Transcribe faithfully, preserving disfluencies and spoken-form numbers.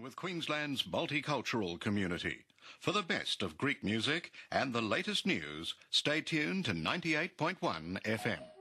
with Queensland's multicultural community. For the best of Greek music and the latest news, stay tuned to ninety-eight point one F M.